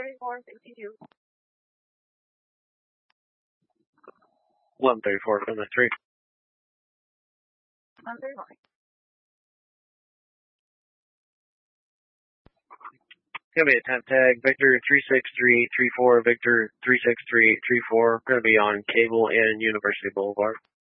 134, 62. 134 from the 3. 134. Gonna be a temp tag, Victor 36334, Victor 36334. Gonna be on Cable and University Boulevard.